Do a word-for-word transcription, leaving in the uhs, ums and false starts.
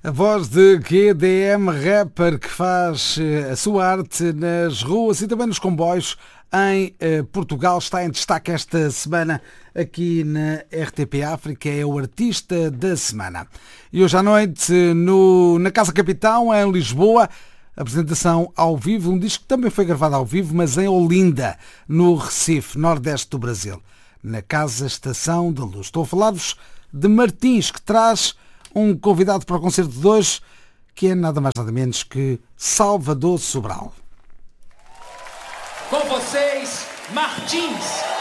A voz de Q D M, rapper que faz a sua arte nas ruas e também nos comboios em Portugal, está em destaque esta semana aqui na R T P África, é o artista da semana. E hoje à noite no, na Casa Capitão, em Lisboa, apresentação ao vivo, um disco que também foi gravado ao vivo, mas em Olinda, no Recife, nordeste do Brasil, na Casa Estação da Luz. Estou a falar-vos de Martins, que traz um convidado para o concerto de hoje, que é nada mais nada menos que Salvador Sobral. Com vocês, Martins.